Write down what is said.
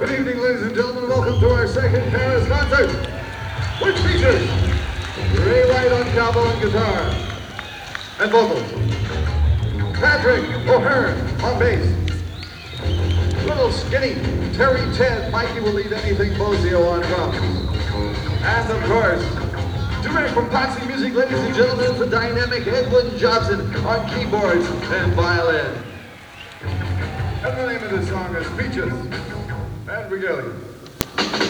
Good evening, ladies and gentlemen. Welcome to our second Paris concert, which features Ray White on cowbell and guitar and vocals, Patrick O'Hearn on bass, little skinny Terry Ted Mikey will lead anything Bozio on drums, and of course, direct from Poxy Music, ladies and gentlemen, the dynamic Edwin Jobson on keyboards and violin. And the name of this song is Peaches and Regalia.